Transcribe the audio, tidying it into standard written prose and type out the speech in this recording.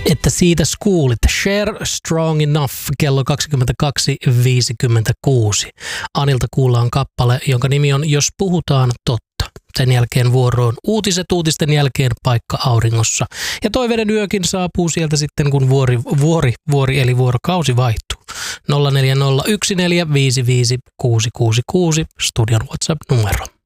että siitä kuulit. Share Strong Enough kello 22.56. Anilta kuullaan kappale, jonka nimi on Jos puhutaan totta. Sen jälkeen vuoroon uutiset, uutisten jälkeen paikka auringossa. Ja toiveiden yökin saapuu sieltä sitten, kun vuori eli vuorokausi vaihtuu. 0401455666 studion WhatsApp-numero.